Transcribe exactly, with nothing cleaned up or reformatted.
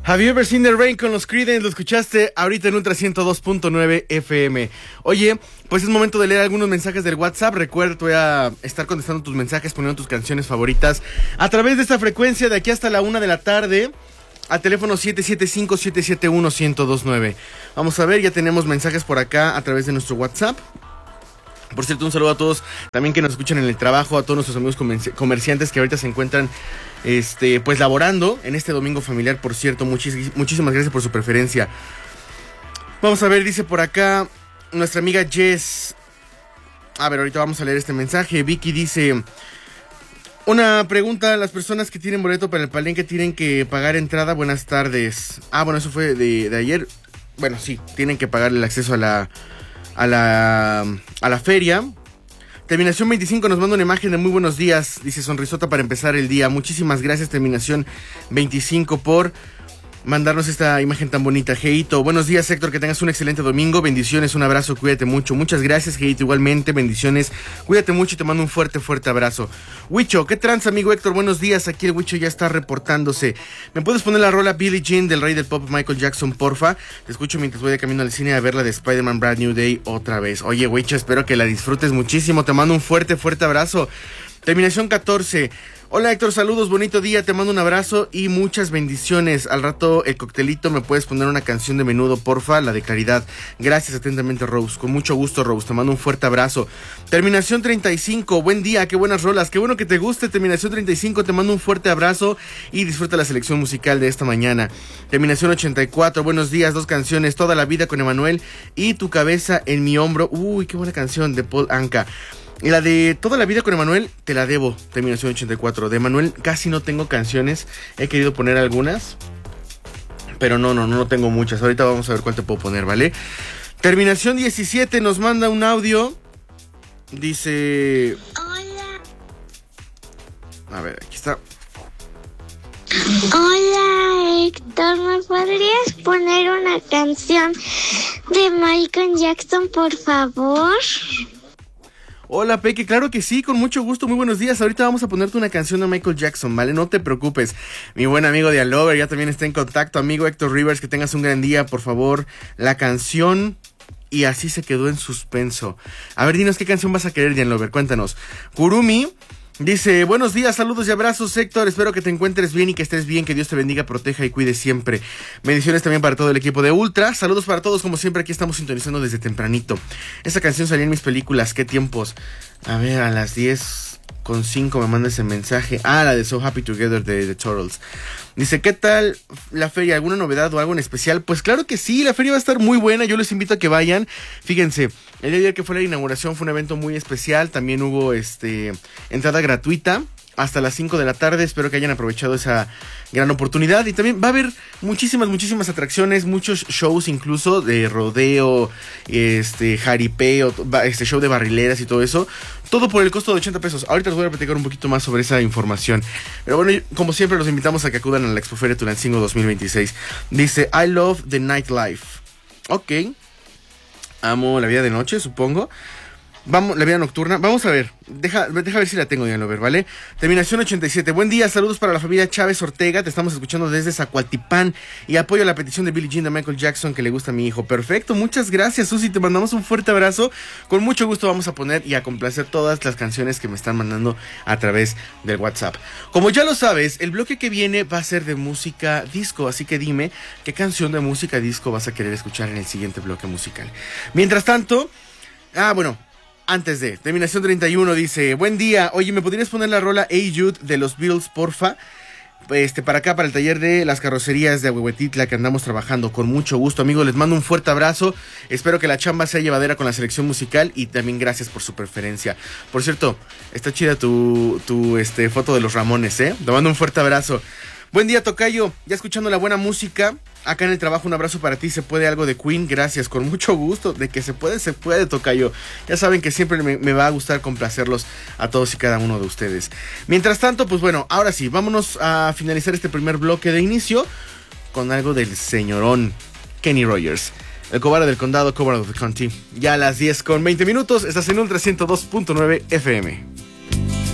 Have you ever seen the rain con los Creedence? Lo escuchaste ahorita en Ultra ciento dos punto nueve F M. Oye, pues es momento de leer algunos mensajes del WhatsApp. Recuerda, te voy a estar contestando tus mensajes, poniendo tus canciones favoritas a través de esta frecuencia de aquí hasta la una de la tarde. Al teléfono siete siete cinco, siete siete uno, uno cero dos nueve. Vamos a ver, ya tenemos mensajes por acá a través de nuestro WhatsApp. Por cierto, un saludo a todos también que nos escuchan en el trabajo, a todos nuestros amigos comerci- comerciantes que ahorita se encuentran este, pues laborando en este domingo familiar. Por cierto, muchis- muchísimas gracias por su preferencia. Vamos a ver, dice por acá nuestra amiga Jess. A ver, ahorita vamos a leer este mensaje. Vicky dice: una pregunta, las personas que tienen boleto para el Palenque tienen que pagar entrada. Buenas tardes. Ah, bueno, eso fue de, de ayer. Bueno, sí, tienen que pagar el acceso a la a la a la feria. Terminación veinticinco nos manda una imagen de muy buenos días. Dice: sonrisota para empezar el día. Muchísimas gracias, Terminación veinticinco, por mandarnos esta imagen tan bonita. Geito, buenos días, Héctor, que tengas un excelente domingo. Bendiciones, un abrazo, cuídate mucho. Muchas gracias, Geito, igualmente, bendiciones. Cuídate mucho y te mando un fuerte, fuerte abrazo. Huicho, ¿qué trans, amigo Héctor? Buenos días, aquí el Huicho ya está reportándose. ¿Me puedes poner la rola Billie Jean del rey del pop Michael Jackson, porfa? Te escucho mientras voy de camino al cine a ver la de Spider-Man Brand New Day otra vez. Oye, Huicho, espero que la disfrutes muchísimo. Te mando un fuerte, fuerte abrazo. Terminación catorce. Hola, Héctor, saludos, bonito día, te mando un abrazo y muchas bendiciones. Al rato el coctelito, me puedes poner una canción de Menudo, porfa, la de Caridad. Gracias atentamente, Rose, con mucho gusto, Rose, te mando un fuerte abrazo. Terminación treinta y cinco, buen día, qué buenas rolas, qué bueno que te guste. Terminación treinta y cinco, te mando un fuerte abrazo y disfruta la selección musical de esta mañana. Terminación ochenta y cuatro, buenos días, dos canciones, Toda la vida con Emanuel y Tu cabeza en mi hombro. Uy, qué buena canción, de Paul Anka. Y la de Toda la vida con Emanuel, te la debo. Terminación ochenta y cuatro. De Emanuel casi no tengo canciones. He querido poner algunas, pero no, no, no tengo muchas. Ahorita vamos a ver cuál te puedo poner, ¿vale? Terminación diecisiete nos manda un audio. Dice... Hola. A ver, aquí está. Hola, Héctor, ¿me podrías poner una canción de Michael Jackson, por favor? Hola, Peque, claro que sí, con mucho gusto, muy buenos días. Ahorita vamos a ponerte una canción de Michael Jackson, ¿vale? No te preocupes. Mi buen amigo de Alover ya también está en contacto. Amigo Héctor Rivers, que tengas un gran día, por favor. La canción... Y así se quedó en suspenso. A ver, dinos qué canción vas a querer, Jan Lover, cuéntanos. Kurumi dice: buenos días, saludos y abrazos, Héctor. Espero que te encuentres bien y que estés bien. Que Dios te bendiga, proteja y cuide siempre. Bendiciones también para todo el equipo de Ultra. Saludos para todos, como siempre, aquí estamos sintonizando desde tempranito. Esa canción salía en mis películas, qué tiempos. A ver, a las diez con cinco me manda ese mensaje. Ah, la de So Happy Together de The Turtles. Dice: ¿qué tal la feria? ¿Alguna novedad o algo en especial? Pues claro que sí, la feria va a estar muy buena. Yo les invito a que vayan. Fíjense, el día de ayer que fue la inauguración fue un evento muy especial. También hubo este entrada gratuita hasta las cinco de la tarde. Espero que hayan aprovechado esa gran oportunidad. Y también va a haber muchísimas, muchísimas atracciones, muchos shows incluso de rodeo, este jaripeo, este show de barrileras y todo eso. Todo por el costo de ochenta pesos. Ahorita les voy a platicar un poquito más sobre esa información. Pero bueno, como siempre, los invitamos a que acudan a la Expoferia Tulancingo dos mil veintiséis. Dice: I love the nightlife. Ok. Amo la vida de noche, supongo. Vamos, la vida nocturna. Vamos a ver. Deja, deja ver si la tengo, Diana Lover, ¿vale? Terminación ochenta y siete. Buen día, saludos para la familia Chávez Ortega. Te estamos escuchando desde Zacualtipán. Y apoyo a la petición de Billie Jean de Michael Jackson, que le gusta a mi hijo. Perfecto, muchas gracias, Susi. Te mandamos un fuerte abrazo. Con mucho gusto vamos a poner y a complacer todas las canciones que me están mandando a través del WhatsApp. Como ya lo sabes, el bloque que viene va a ser de música disco. Así que dime, ¿qué canción de música disco vas a querer escuchar en el siguiente bloque musical? Mientras tanto... Ah, bueno... Antes de, terminación treinta y uno dice: buen día, oye, ¿me podrías poner la rola Hey Jude de los Beatles, porfa? Este, para acá, para el taller de las carrocerías de Ahuehuetitla que andamos trabajando. Con mucho gusto, amigos, les mando un fuerte abrazo. Espero que la chamba sea llevadera con la selección musical y también gracias por su preferencia. Por cierto, está chida tu, tu este, foto de los Ramones, ¿eh? Te mando un fuerte abrazo. Buen día, tocayo, ya escuchando la buena música. Acá en el trabajo, un abrazo para ti. ¿Se puede algo de Queen? Gracias, con mucho gusto. De que se puede, se puede, tocayo. Ya saben que siempre me, me va a gustar complacerlos a todos y cada uno de ustedes. Mientras tanto, pues bueno, ahora sí, vámonos a finalizar este primer bloque de inicio con algo del señorón Kenny Rogers, el cobarde del condado, cobarde of the county. Ya a las diez con veinte minutos, estás en Ultra ciento dos punto nueve F M.